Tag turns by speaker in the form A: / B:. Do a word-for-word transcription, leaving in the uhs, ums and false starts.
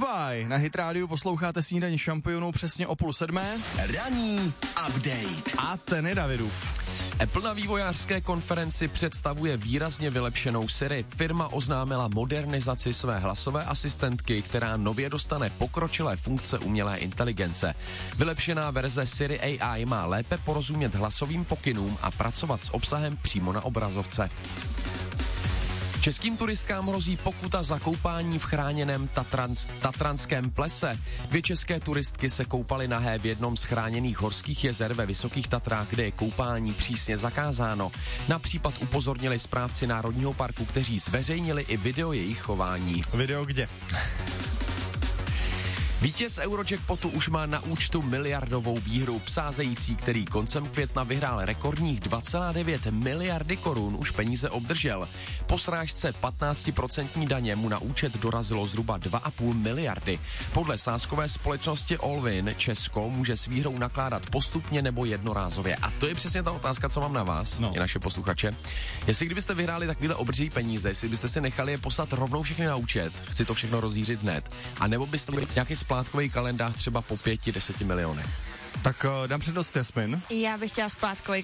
A: Goodbye. Na Hit Rádiu posloucháte Snídaní šampionů přesně o půl sedmé.
B: Ranní update.
A: A ten je Davidův.
C: Apple na vývojářské konferenci představuje výrazně vylepšenou Siri. Firma oznámila modernizaci své hlasové asistentky, která nově dostane pokročilé funkce umělé inteligence. Vylepšená verze Siri A I má lépe porozumět hlasovým pokynům a pracovat s obsahem přímo na obrazovce. Českým turistkám hrozí pokuta za koupání v chráněném Tatrans, Tatranském plese. Dvě české turistky se koupaly nahé v jednom z chráněných horských jezer ve Vysokých Tatrách, kde je koupání přísně zakázáno. Na případ upozornili správci Národního parku, kteří zveřejnili i video jejich chování.
A: Video kde?
C: Vítěz Eurojackpotu už má na účtu miliardovou výhru. Psázející, který koncem května vyhrál rekordních dva celá devět miliardy korun, už peníze obdržel. Po srážce patnáct procent daně mu na účet dorazilo zhruba dva a půl miliardy. Podle sázkové společnosti Allwin Česko může s výhrou nakládat postupně nebo jednorázově. A to je přesně ta otázka, co mám na vás, no. I naše posluchače. Jestli kdybyste vyhráli takovýhle obří peníze, jestli byste si nechali je poslat rovnou všechny na účet, chci to všechno rozhýřit hned, a nebo byste měli nějaký splátkový kalendář třeba po pěti, deseti milionech.
A: Tak uh, dám přednost Jasmin.
D: Já bych chtěla splátkový